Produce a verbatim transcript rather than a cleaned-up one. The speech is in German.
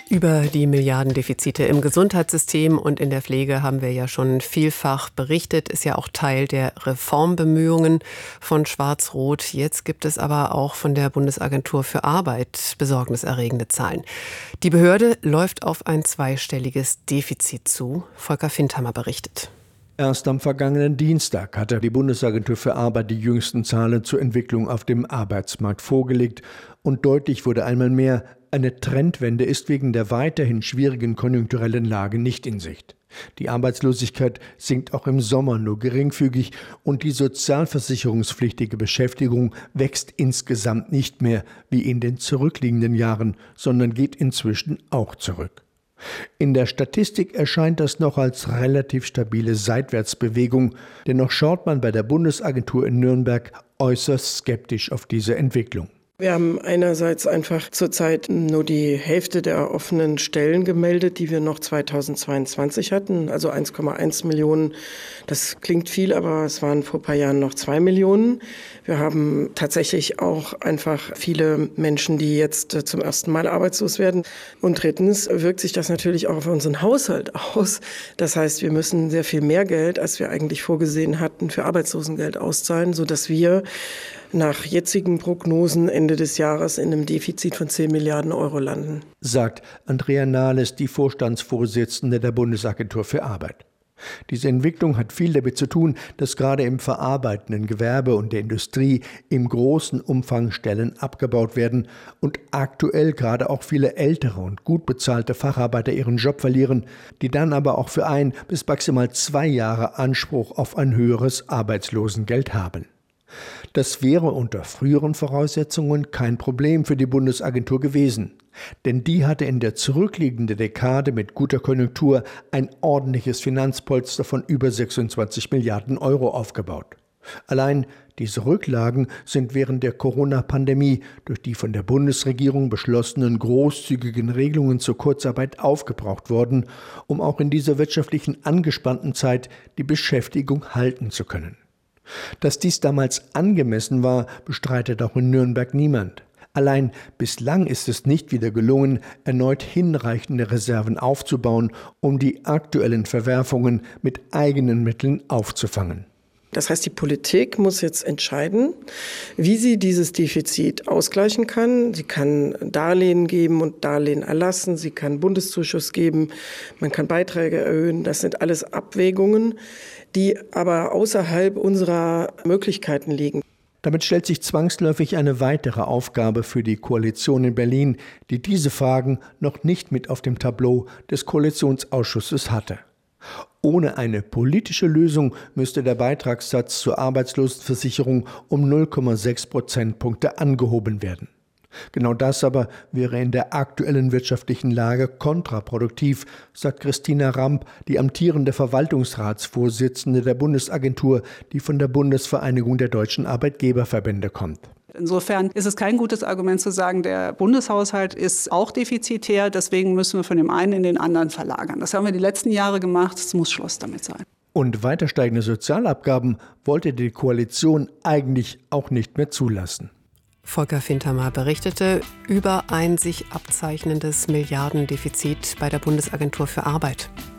Über die Milliardendefizite im Gesundheitssystem und in der Pflege haben wir ja schon vielfach berichtet. Ist ja auch Teil der Reformbemühungen von Schwarz-Rot. Jetzt gibt es aber auch von der Bundesagentur für Arbeit besorgniserregende Zahlen. Die Behörde läuft auf ein zweistelliges Defizit zu. Volker Findhammer berichtet. Erst am vergangenen Dienstag hatte die Bundesagentur für Arbeit die jüngsten Zahlen zur Entwicklung auf dem Arbeitsmarkt vorgelegt. Und deutlich wurde einmal mehr, eine Trendwende ist wegen der weiterhin schwierigen konjunkturellen Lage nicht in Sicht. Die Arbeitslosigkeit sinkt auch im Sommer nur geringfügig und die sozialversicherungspflichtige Beschäftigung wächst insgesamt nicht mehr wie in den zurückliegenden Jahren, sondern geht inzwischen auch zurück. In der Statistik erscheint das noch als relativ stabile Seitwärtsbewegung, dennoch schaut man bei der Bundesagentur in Nürnberg äußerst skeptisch auf diese Entwicklung. Wir haben einerseits einfach zurzeit nur die Hälfte der offenen Stellen gemeldet, die wir noch zweitausendzweiundzwanzig hatten, also eins Komma eins Millionen. Das klingt viel, aber es waren vor ein paar Jahren noch zwei Millionen. Wir haben tatsächlich auch einfach viele Menschen, die jetzt zum ersten Mal arbeitslos werden. Und drittens wirkt sich das natürlich auch auf unseren Haushalt aus. Das heißt, wir müssen sehr viel mehr Geld, als wir eigentlich vorgesehen hatten, für Arbeitslosengeld auszahlen, sodass wir nach jetzigen Prognosen Ende des Jahres in einem Defizit von zehn Milliarden Euro landen. Sagt Andrea Nahles, die Vorstandsvorsitzende der Bundesagentur für Arbeit. Diese Entwicklung hat viel damit zu tun, dass gerade im verarbeitenden Gewerbe und der Industrie im großen Umfang Stellen abgebaut werden und aktuell gerade auch viele ältere und gut bezahlte Facharbeiter ihren Job verlieren, die dann aber auch für ein bis maximal zwei Jahre Anspruch auf ein höheres Arbeitslosengeld haben. Das wäre unter früheren Voraussetzungen kein Problem für die Bundesagentur gewesen. Denn die hatte in der zurückliegenden Dekade mit guter Konjunktur ein ordentliches Finanzpolster von über sechsundzwanzig Milliarden Euro aufgebaut. Allein diese Rücklagen sind während der Corona-Pandemie durch die von der Bundesregierung beschlossenen großzügigen Regelungen zur Kurzarbeit aufgebraucht worden, um auch in dieser wirtschaftlichen angespannten Zeit die Beschäftigung halten zu können. Dass dies damals angemessen war, bestreitet auch in Nürnberg niemand. Allein bislang ist es nicht wieder gelungen, erneut hinreichende Reserven aufzubauen, um die aktuellen Verwerfungen mit eigenen Mitteln aufzufangen. Das heißt, die Politik muss jetzt entscheiden, wie sie dieses Defizit ausgleichen kann. Sie kann Darlehen geben und Darlehen erlassen. Sie kann Bundeszuschuss geben. Man kann Beiträge erhöhen. Das sind alles Abwägungen, die aber außerhalb unserer Möglichkeiten liegen. Damit stellt sich zwangsläufig eine weitere Aufgabe für die Koalition in Berlin, die diese Fragen noch nicht mit auf dem Tableau des Koalitionsausschusses hatte. Ohne eine politische Lösung müsste der Beitragssatz zur Arbeitslosenversicherung um null Komma sechs Prozentpunkte angehoben werden. Genau das aber wäre in der aktuellen wirtschaftlichen Lage kontraproduktiv, sagt Christina Ramp, die amtierende Verwaltungsratsvorsitzende der Bundesagentur, die von der Bundesvereinigung der deutschen Arbeitgeberverbände kommt. Insofern ist es kein gutes Argument zu sagen, der Bundeshaushalt ist auch defizitär, deswegen müssen wir von dem einen in den anderen verlagern. Das haben wir die letzten Jahre gemacht, es muss Schluss damit sein. Und weiter steigende Sozialabgaben wollte die Koalition eigentlich auch nicht mehr zulassen. Volker Findhammer berichtete über ein sich abzeichnendes Milliardendefizit bei der Bundesagentur für Arbeit.